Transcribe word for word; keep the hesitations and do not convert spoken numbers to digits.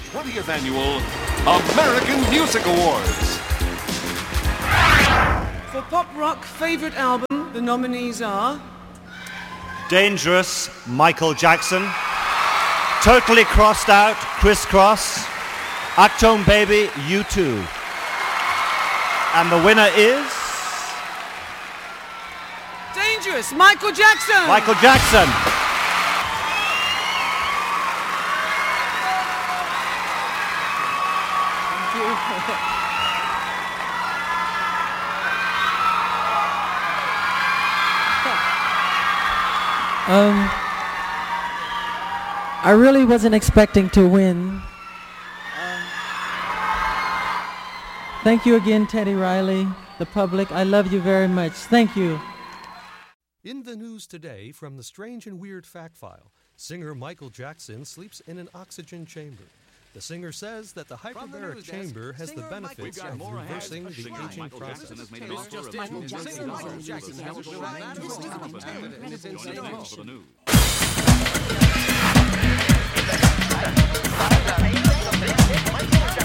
twentieth Annual American Music Awards. For Pop Rock Favorite Album, the nominees are Dangerous, Michael Jackson. Totally Crossed Out, Criss Cross. Achtung Baby, U two. And the winner is... Dangerous, Michael Jackson! Michael Jackson. Um, I really wasn't expecting to win. Um, thank you again, Teddy Riley, the public. I love you very much. Thank you. In the news today from the Strange and Weird Fact File, singer Michael Jackson sleeps in an oxygen chamber. The singer says that the hyperbaric chamber has the benefits of reversing the aging process. Michael Jackson has